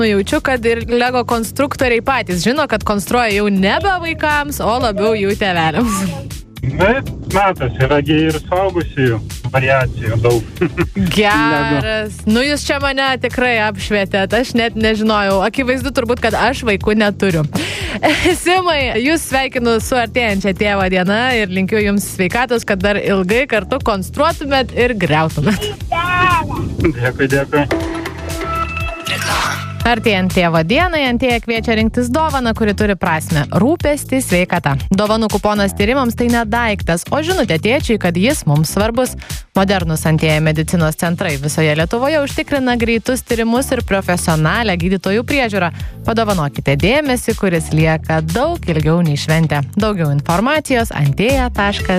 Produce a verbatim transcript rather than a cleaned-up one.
Nujaučiu, kad ir Lego konstruktoriai patys žino, kad konstruoja jau nebe vaikams, o labiau jų tėveliams. Bet matas, yragi ir suaugusiųjų variacijų daug. Geras. Nu, jūs čia mane tikrai apšvietėt, aš net nežinojau. Akivaizdu turbūt, kad aš vaikų neturiu. Simai, jūs sveikinu su artėjančia tėvo diena ir linkiu jums sveikatos, kad dar ilgai kartu konstruotumėt ir griautumėt. Dėkui, dėkui. Artėjant tėvo dienai, Antėja kviečia rinktis dovaną, kuri turi prasmę – rūpestį, sveikata. Dovanų kuponas tyrimams tai ne daiktas, o žinutė tėčiui, kad jis mums svarbus. Modernus Antėja medicinos centrai visoje Lietuvoje užtikrina greitus tyrimus ir profesionalią gydytojų priežiūrą. Padovanokite dėmesį, kuris lieka daug ilgiau nei šventė. Daugiau informacijos antėja taškas